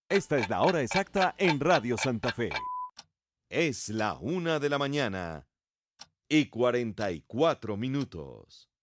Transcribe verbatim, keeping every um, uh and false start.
Esta es la hora exacta en Radio Santa Fe. Es la una de la mañana y cuarenta y cuatro minutos.